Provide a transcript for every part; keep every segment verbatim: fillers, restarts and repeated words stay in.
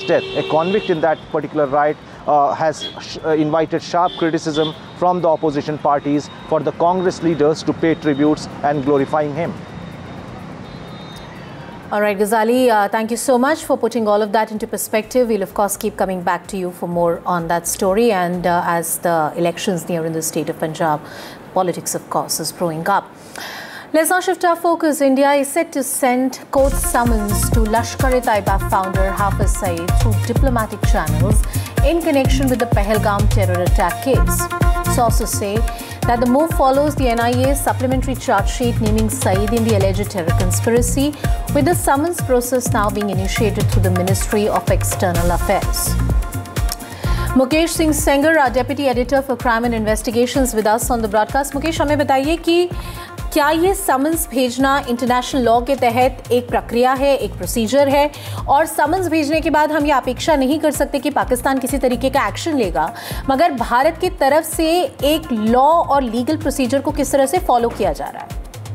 death, a convict in that particular riot, uh, has sh uh, invited sharp criticism from the opposition parties for the Congress leaders to pay tributes and glorifying him. All right, Ghazali, uh, thank you so much for putting all of that into perspective. We'll, of course, keep coming back to you for more on that story. And uh, as the elections near in the state of Punjab, politics, of course, is growing up. Let's now shift our focus. India is set to send court summons to Lashkar-e-Taiba founder Hafiz Saeed through diplomatic channels in connection with the Pahalgam terror attack case. Sources say that the move follows the N I A's supplementary charge sheet naming Saeed in the alleged terror conspiracy, with the summons process now being initiated through the Ministry of External Affairs. Mukesh Singh Sengar, our Deputy Editor for Crime and Investigations, with us on the broadcast. Mukesh, हमें बताइए कि क्या ये summons भेजना international law के तहत एक प्रक्रिया है, एक प्रोसीजर है, और समन्स भेजने के बाद हम ये अपेक्षा नहीं कर सकते कि पाकिस्तान किसी तरीके का एक्शन लेगा, मगर भारत की तरफ से एक लॉ और लीगल प्रोसीजर को किस तरह से फॉलो किया जा रहा है?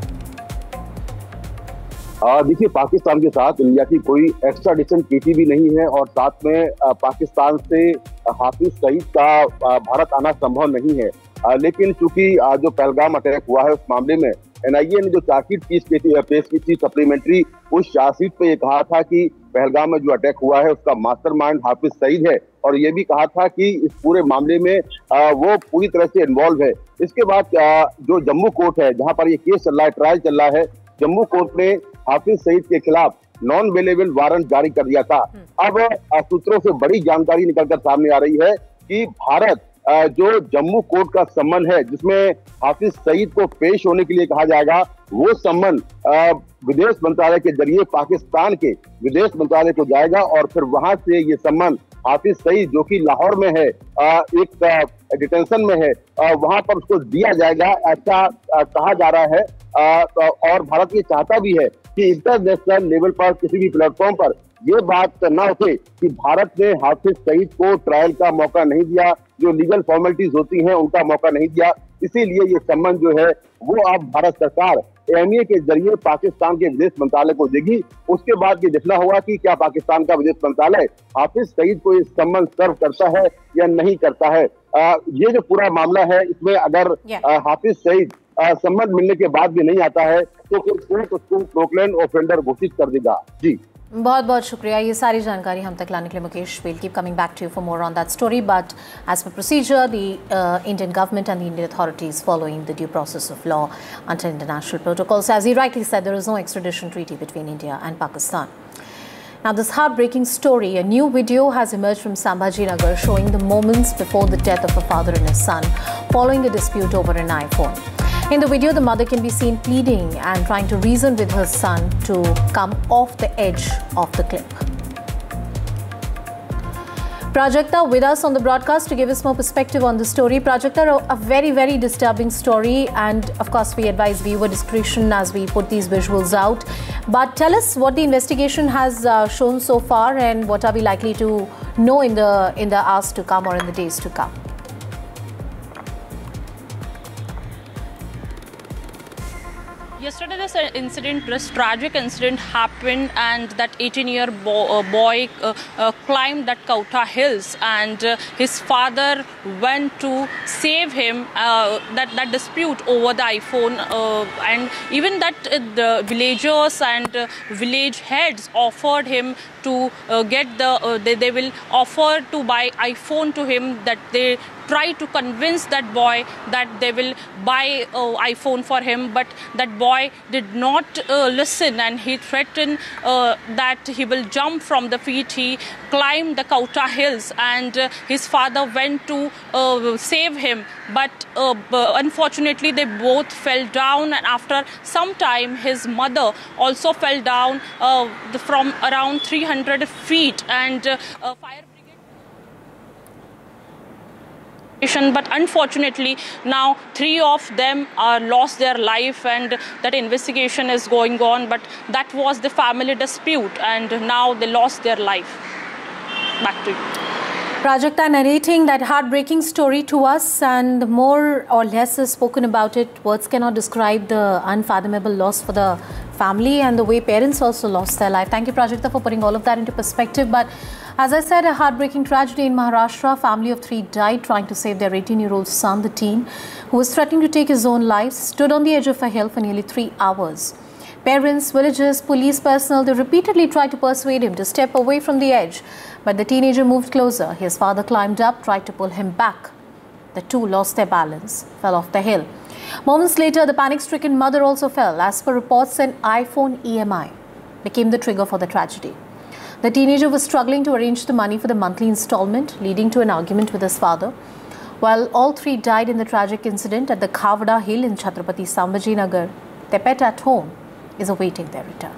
देखिए, पाकिस्तान के साथ इंडिया की कोई एक्स्ट्राडिशन ट्रीटी भी नहीं है और साथ में आ, पाकिस्तान से हाफिज सईद का भारत आना संभव नहीं है। आ, लेकिन चूंकि जो पहलगाम अटैक हुआ है उस मामले में एन आई ए ने जो चार्जशीट पेश की थी सप्लीमेंट्री, उस चार्जशीट पे ये कहा था कि पहलगाम में जो अटैक हुआ है उसका मास्टरमाइंड हाफिज सईद है, और ये भी कहा था कि इस पूरे मामले में आ, वो पूरी तरह से इन्वॉल्व है। इसके बाद आ, जो जम्मू कोर्ट है जहां पर ये केस चल रहा है, ट्रायल चल रहा है, जम्मू कोर्ट ने हाफिज सईद के खिलाफ नॉन अवेलेबल वारंट जारी कर दिया था। अब सूत्रों से बड़ी जानकारी निकलकर सामने आ रही है कि भारत जो जम्मू कोर्ट का सम्मन है जिसमें हाफिज सईद को पेश होने के लिए कहा जाएगा, वो सम्मन विदेश मंत्रालय के जरिए पाकिस्तान के विदेश मंत्रालय को जाएगा और फिर वहां से ये सम्मन हाफिज सईद जो कि लाहौर में है, एक डिटेंशन में है, वहां पर उसको दिया जाएगा, ऐसा कहा जा रहा है। और भारत ये चाहता भी है कि इंटरनेशनल लेवल पर किसी भी प्लेटफॉर्म पर ये बात ना उठे कि भारत ने हाफिज सईद को ट्रायल का मौका नहीं दिया, जो लीगल फॉर्मेलिटीज होती हैं उनका मौका नहीं दिया। इसीलिए ये सम्मन जो है वो अब भारत सरकार एम ई ए के जरिए पाकिस्तान के विदेश मंत्रालय को देगी। उसके बाद ये देखना होगा कि क्या पाकिस्तान का विदेश मंत्रालय हाफिज सईद को ये सम्मन सर्व करता है या नहीं करता है। आ, ये जो पूरा मामला है इसमें अगर आ, हाफिज सईद सम्मन मिलने के बाद भी नहीं आता है तो फिर कोर्ट उसको प्रोक्लेम्ड ऑफेंडर घोषित कर देगा। जी, बहुत बहुत शुक्रिया ये सारी जानकारी हम तक लाने के लिए Mukesh. We'll keep coming back to you for more on that story, but as per procedure, the uh, Indian government and the Indian authorities following the due process of law under international protocols. As he rightly said, there is no extradition treaty between India and Pakistan. Now, this heartbreaking story, a new video has emerged from Sambhaji Nagar showing the moments before the death of a father and his son following a dispute over an iPhone. In the video, the mother can be seen pleading and trying to reason with her son to come off the edge of the cliff. Prajakta with us on the broadcast to give us more perspective on the story. Prajakta, a very, very disturbing story, and of course we advise viewer discretion as we put these visuals out. But tell us what the investigation has uh, shown so far and what are we likely to know in the, in the hours to come or in the days to come. Yesterday, this incident, this tragic incident happened, and that eighteen-year bo uh, boy uh, uh, climbed that Kautha Hills, and uh, his father went to save him. Uh, that that dispute over the iPhone, uh, and even that uh, the villagers and uh, village heads offered him to uh, get the. Uh, they they will offer to buy iPhone to him. That they try to convince that boy that they will buy uh, iPhone for him, but that boy did not uh, listen, and he threatened uh, that he will jump from the feet. He climbed the Kautha Hills, and uh, his father went to uh, save him, but uh, unfortunately they both fell down, and after some time his mother also fell down uh, from around three hundred feet, and uh, uh, fire but unfortunately now three of them are lost their life, and that investigation is going on, but that was the family dispute, and now they lost their life. Back to you. Prajakta narrating that heartbreaking story to us, and more or less is spoken about it. Words cannot describe the unfathomable loss for the family and the way parents also lost their life. Thank you, Prajakta, for putting all of that into perspective. But As I said, a heartbreaking tragedy in Maharashtra. A family of three died trying to save their eighteen-year-old son. The teen, who was threatening to take his own life, stood on the edge of a hill for nearly three hours. Parents, villagers, police personnel, they repeatedly tried to persuade him to step away from the edge. But the teenager moved closer. His father climbed up, tried to pull him back. The two lost their balance, fell off the hill. Moments later, the panic-stricken mother also fell. As per reports, an iPhone E M I became the trigger for the tragedy. The teenager was struggling to arrange the money for the monthly installment, leading to an argument with his father. While all three died in the tragic incident at the Khavda Hill in Chhatrapati Sambhaji Nagar, their pet at home is awaiting their return.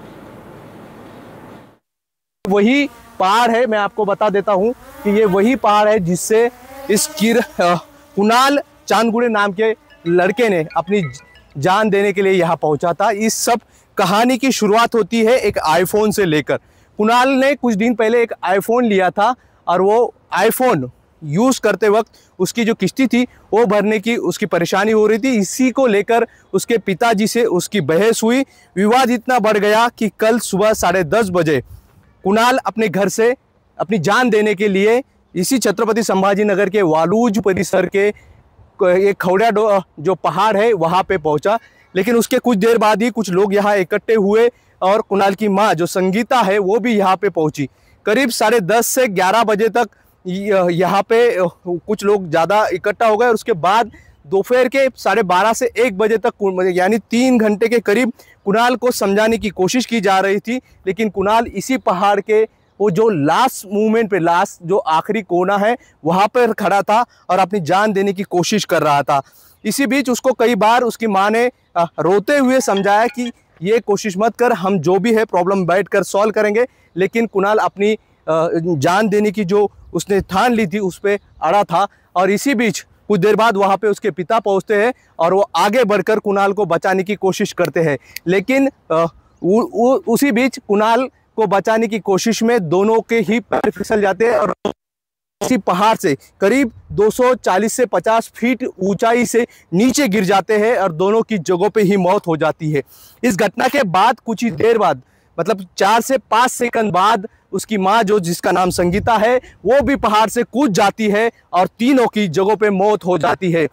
वही पहाड़ है, मैं आपको बता देता हूँ कि ये वही पहाड़ है जिससे इस किर कुणाल चांदगुड़े नाम के लड़के ने अपनी जान देने के लिए यहाँ पहुँचा था। इस सब कहानी की शुरुआत होती है एक आईफोन से लेकर। कुणाल ने कुछ दिन पहले एक आईफोन लिया था और वो आईफोन यूज़ करते वक्त उसकी जो किश्ती थी वो भरने की उसकी परेशानी हो रही थी। इसी को लेकर उसके पिताजी से उसकी बहस हुई। विवाद इतना बढ़ गया कि कल सुबह साढ़े दस बजे कुणाल अपने घर से अपनी जान देने के लिए इसी छत्रपति संभाजी नगर के वालूज परिसर के एक खौड़ा जो पहाड़ है वहाँ पे पहुँचा। लेकिन उसके कुछ देर बाद ही कुछ लोग यहाँ इकट्ठे हुए और कुणाल की माँ जो संगीता है वो भी यहाँ पे पहुँची। करीब साढ़े दस से ग्यारह बजे तक यहाँ पे कुछ लोग ज़्यादा इकट्ठा हो गए और उसके बाद दोपहर के साढ़े बारह से एक बजे तक यानी तीन घंटे के करीब कुणाल को समझाने की कोशिश की जा रही थी। लेकिन कुणाल इसी पहाड़ के वो जो लास्ट मूवमेंट पे लास्ट जो आखिरी कोना है वहाँ पर खड़ा था और अपनी जान देने की कोशिश कर रहा था। इसी बीच उसको कई बार उसकी माँ ने रोते हुए समझाया कि ये कोशिश मत कर, हम जो भी है प्रॉब्लम बैठ कर सॉल्व करेंगे। लेकिन कुणाल अपनी जान देने की जो उसने ठान ली थी उस पर अड़ा था। और इसी बीच कुछ देर बाद वहाँ पे उसके पिता पहुँचते हैं और वो आगे बढ़कर कुणाल को बचाने की कोशिश करते हैं। लेकिन उ, उ, उसी बीच कुणाल को बचाने की कोशिश में दोनों के ही पैर फिसल जाते हैं और इसी पहाड़ से करीब दो सौ चालीस से पचास फीट ऊंचाई से नीचे गिर जाते हैं और दोनों की जगहों पे ही मौत हो जाती है। इस घटना के बाद कुछ ही देर बाद मतलब चार से पाँच सेकंड बाद उसकी माँ जो जिसका नाम संगीता है वो भी पहाड़ से कूद जाती है और तीनों की जगहों पे मौत हो जाती है।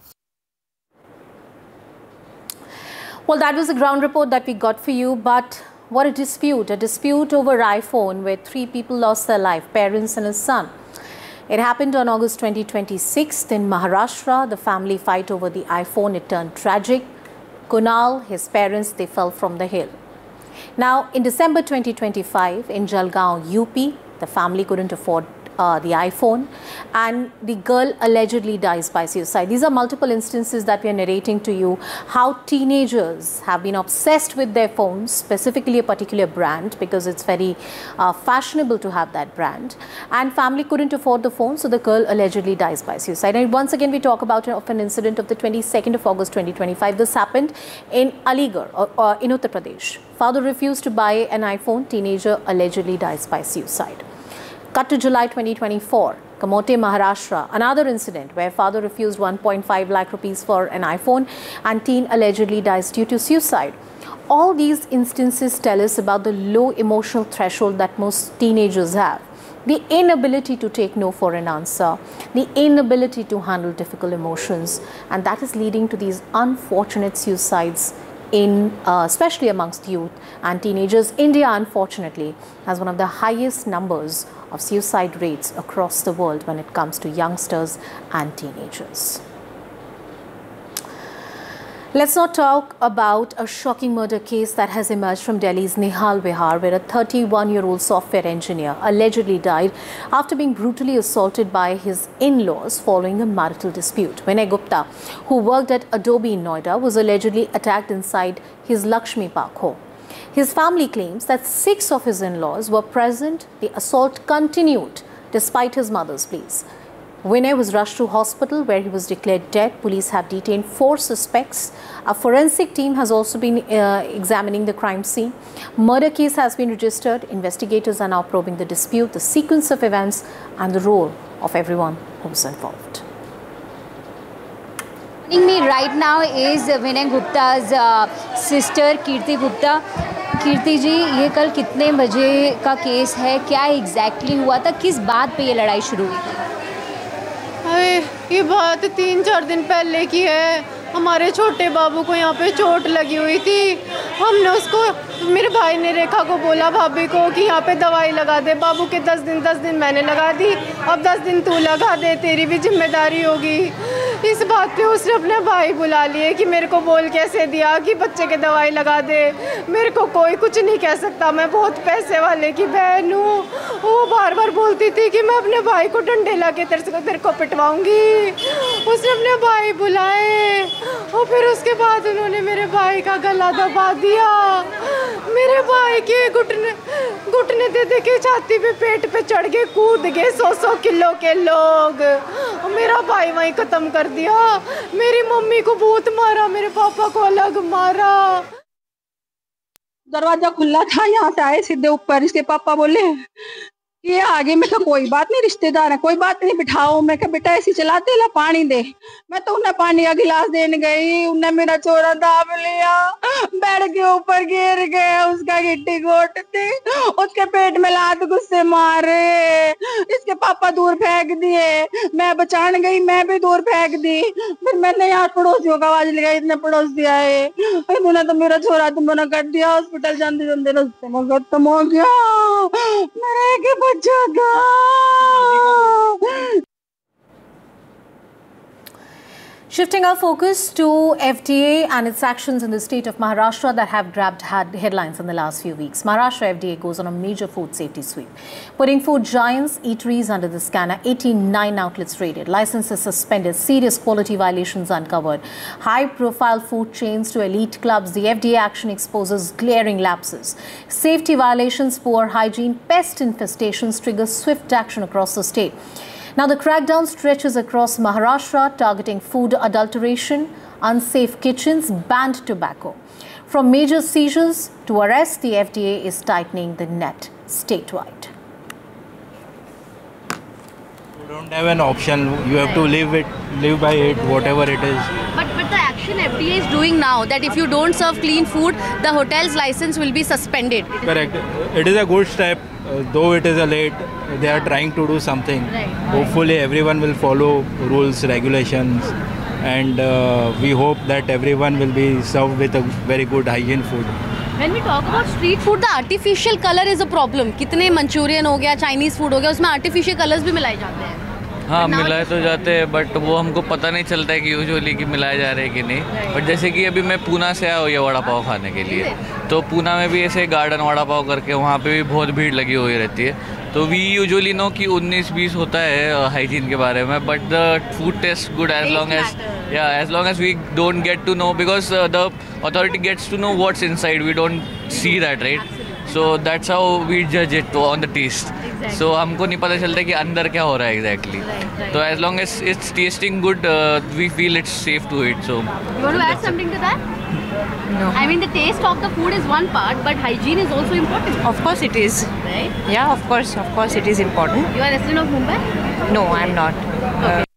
Well, that was the ground report that we got for you, but what a dispute, a dispute over iPhone where three people lost their life, parents and his son. It happened on August twenty twenty-six in Maharashtra. The family fight over the iPhone, it turned tragic. Kunal, his parents, they fell from the hill. Now, in December twenty twenty-five, in Jalgaon, U P, the family couldn't afford uh, the iPhone and the girl allegedly dies by suicide. These are multiple instances that we are narrating to you, how teenagers have been obsessed with their phones, specifically a particular brand, because it's very uh, fashionable to have that brand, and family couldn't afford the phone, so the girl allegedly dies by suicide. And once again, we talk about of an incident of the twenty-second of August twenty twenty-five. This happened in Aligarh, or, or in Uttar Pradesh. Father refused to buy an iPhone, teenager allegedly dies by suicide. Cut to July twenty twenty-four, Kamote, Maharashtra, another incident where father refused one point five lakh rupees for an iPhone and teen allegedly dies due to suicide. All these instances tell us about the low emotional threshold that most teenagers have. The inability to take no for an answer, the inability to handle difficult emotions, and that is leading to these unfortunate suicides in uh, especially amongst youth and teenagers. India, unfortunately, has one of the highest numbers of suicide rates across the world when it comes to youngsters and teenagers. Let's now talk about a shocking murder case that has emerged from Delhi's Nihal Vihar, where a thirty-one-year-old software engineer allegedly died after being brutally assaulted by his in-laws following a marital dispute. Vinay Gupta, who worked at Adobe in Noida, was allegedly attacked inside his Lakshmi Park home. His family claims that six of his in-laws were present. The assault continued despite his mother's pleas. Vinay was rushed to hospital where he was declared dead. Police have detained four suspects. A forensic team has also been uh, examining the crime scene. Murder case has been registered. Investigators are now probing the dispute, the sequence of events and the role of everyone who was involved. Joining me right now is Vinay Gupta's uh, sister, Kirti Gupta. कीर्ति जी, ये कल कितने बजे का case है, क्या exactly हुआ था, किस बात पे ये लड़ाई शुरू हुई थी? अरे ये बात तीन चार दिन पहले की है। हमारे छोटे बाबू को यहाँ पे चोट लगी हुई थी। हमने उसको, मेरे भाई ने रेखा को बोला भाभी को कि यहाँ पे दवाई लगा दे। बाबू के दस दिन दस दिन मैंने लगा दी, अब दस दिन तू लगा दे, तेरी भी जिम्मेदारी होगी। इस बात पे उसने अपने भाई बुला लिए कि मेरे को बोल कैसे दिया कि बच्चे के दवाई लगा दे। मेरे को कोई कुछ नहीं कह सकता, मैं बहुत पैसे वाले की बहन हूँ। वो बार बार बोलती थी कि मैं अपने भाई को डंडे ला के तेरे तेरे को पिटवाऊंगी। उसने अपने भाई बुलाए और फिर उसके बाद उन्होंने मेरे भाई का गला दबा दिया। मेरे भाई के घुटने घुटने दे दे के छाती पे पेट पे चढ़ के कूद गए सौ सौ किलो के लोग। मेरा भाई वहीं खत्म कर दिया। मेरी मम्मी को बहुत मारा, मेरे पापा को अलग मारा। दरवाजा खुला था, यहाँ से आए सीधे ऊपर। इसके पापा बोले ये आगे। मैं कहा कोई बात नहीं, रिश्तेदार है, कोई बात नहीं, बिठाओ। मैं कहा बेटा ऐसी चलाते, ला पानी दे। मैं तो उन्हें पानी का गिलास देने गई, उन्हें मेरा चोरा दाब लिया, बेड के ऊपर गिर गया। उसका गिट्टी गोट थी, उसके पेट में लात गुस्से मारे। इसके पापा दूर फेंक दिए, मैं बचाने गई, मैं भी दूर फेंक दी। फिर मैंने यहाँ पड़ोसियों का आवाज लगाई, इतने पड़ोसी आए। उन्होंने तो मेरा छोरा तुम मना कर दिया। हॉस्पिटल जाते जाते रास्ते में खत्म हो गया मेरे के बच्चा का। Shifting our focus to F D A and its actions in the state of Maharashtra that have grabbed headlines in the last few weeks. Maharashtra F D A goes on a major food safety sweep, putting food giants, eateries under the scanner. eighty-nine outlets raided, licenses suspended, serious quality violations uncovered, high-profile food chains to elite clubs. The F D A action exposes glaring lapses. Safety violations, poor hygiene, pest infestations trigger swift action across the state. Now, the crackdown stretches across Maharashtra, targeting food adulteration, unsafe kitchens, banned tobacco. From major seizures to arrests, the F D A is tightening the net statewide. You don't have an option. You have to live it, live by it, whatever it is. But but the action F D A is doing now, that if you don't serve clean food, the hotel's license will be suspended. Correct. It is a good step, uh, though it is a late. They are trying to do something. Right. Hopefully, everyone will follow rules, regulations, and uh, we hope that everyone will be served with a very good hygiene food. When we talk about street food, the artificial color is a problem. कितने Manchurian हो गया, Chinese food हो गया, उसमें artificial colours भी मिलाए जाते हैं। हाँ, मिलाए तो जाते हैं, बट वो हमको पता नहीं चलता है कि यूजुअली कि मिलाए जा रहे हैं कि नहीं। बट जैसे कि अभी मैं पूना से आया हूँ ये वड़ा पाव खाने के लिए, तो पूना में भी ऐसे गार्डन वड़ा पाव करके वहाँ पे भी बहुत भीड़ लगी हुई रहती है। तो वी यूजुअली नो कि उन्नीस बीस होता है हाइजीन के बारे में, but the food taste good as long as या as long as we don't get to know, because the authority gets to know what's inside, we don't see that, right? So that's how we जज it on the test. सो हमको नहीं पता चलता कि अंदर क्या हो रहा है एग्जैक्टली। तो as long as it's testing good, we feel it's safe to it. So you want to add something to that? No. I mean, the taste of the food is one part, but hygiene is also important. Of course it is. Right? Yeah, of course, of course it is important. You are a resident of Mumbai? No, I'm not. Okay. Uh,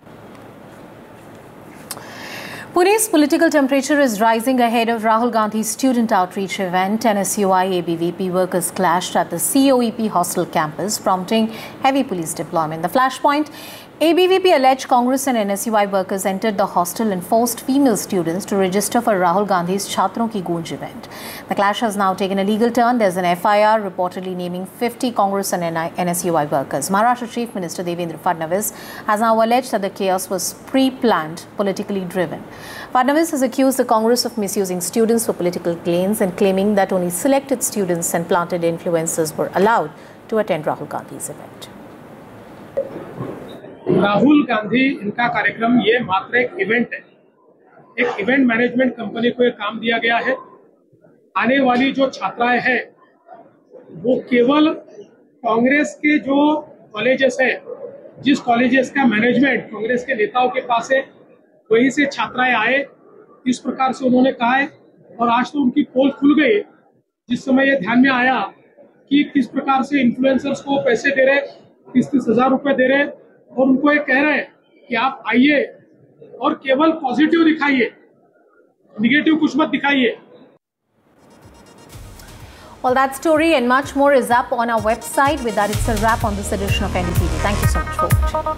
Pune's political temperature is rising ahead of Rahul Gandhi's student outreach event. N S U I A B V P workers clashed at the C O E P hostel campus, prompting heavy police deployment. The flashpoint: A B V P alleged Congress and N S U I workers entered the hostel and forced female students to register for Rahul Gandhi's Chhatron Ki Goonj event. The clash has now taken a legal turn. There's an F I R reportedly naming fifty Congress and N S U I workers. Maharashtra Chief Minister Devendra Fadnavis has now alleged that the chaos was pre-planned, politically driven. Fadnavis has accused the Congress of misusing students for political gains and claiming that only selected students and planted influencers were allowed to attend Rahul Gandhi's event. Rahul Gandhi इनका कार्यक्रम ये मात्र एक event है। एक event management company को एक काम दिया गया है। आने वाली जो छात्राएं हैं वो केवल कांग्रेस के जो कॉलेजेस है, जिस कॉलेजेस का मैनेजमेंट कांग्रेस के नेताओं के पास है, वहीं से छात्राएं आए, इस प्रकार से उन्होंने कहा है। और आज तो उनकी पोल खुल गई जिस समय ये ध्यान में आया कि किस प्रकार से इन्फ्लुएंसर्स को पैसे दे रहे, तीस तीस हजार रुपए दे रहे और उनको ये कह रहे हैं कि आप आइए और केवल पॉजिटिव दिखाइए, निगेटिव कुछ मत दिखाइए। Well, that story and much more is up on our website. With that, it's a wrap on this edition of N D T V. Thank you so much for watching.